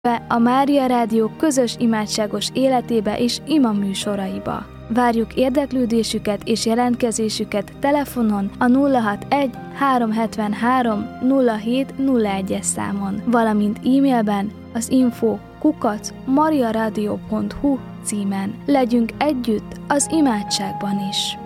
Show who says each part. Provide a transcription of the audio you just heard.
Speaker 1: be a Mária Rádió közös imádságos életébe és ima műsoraiba. Várjuk érdeklődésüket és jelentkezésüket telefonon a 061 373 0701-es számon, valamint e-mailben az info@mariaradio.hu címen. Legyünk együtt az imádságban is!